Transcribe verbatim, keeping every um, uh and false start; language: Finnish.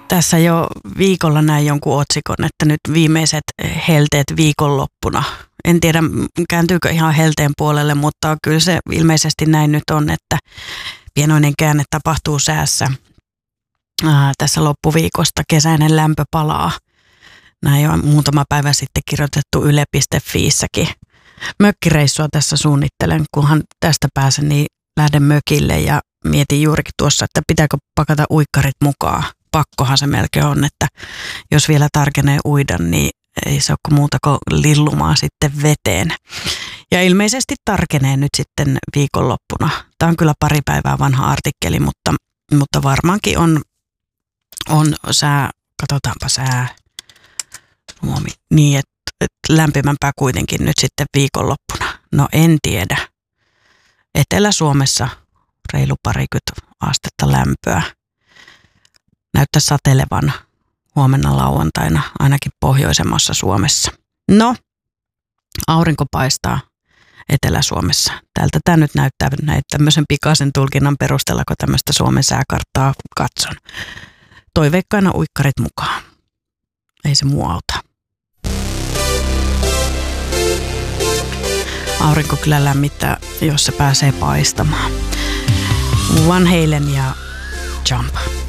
tässä jo viikolla näin jonkun otsikon, että nyt viimeiset helteet viikonloppuna. En tiedä, kääntyykö ihan helteen puolelle, mutta kyllä se ilmeisesti näin nyt on, että pienoinen käänne tapahtuu säässä. Ää, tässä loppuviikosta kesäinen lämpö palaa. Näin on muutama päivä sitten kirjoitettu yle piste fiissäkin. Mökkireissua tässä suunnittelen, kunhan tästä pääsen, niin lähden mökille ja mietin juurikin tuossa, että pitääkö pakata uikkarit mukaan. Pakkohan se melkein on, että jos vielä tarkenee uida, niin ei se ole muuta kuin lillumaa sitten veteen. Ja ilmeisesti tarkenee nyt sitten viikonloppuna. Tämä on kyllä pari päivää vanha artikkeli, mutta, mutta varmaankin on, on sää, katsotaanpa sää, Suomi, niin että et lämpimämpää kuitenkin nyt sitten viikonloppuna. No en tiedä. Etelä-Suomessa reilu parikymmentä astetta lämpöä. Näyttää satelevan huomenna lauantaina ainakin pohjoisemmassa Suomessa. No, aurinko paistaa Etelä-Suomessa. Täältä tämä nyt näyttää näin tämmöisen pikaisen tulkinnan perusteella, kun tämmöistä Suomen sääkarttaa katson. Toiveikkaina uikkarit mukaan. Ei se muu auta. Aurinko kyllä lämmittää, jos se pääsee paistamaan. Van Halen ja Jump.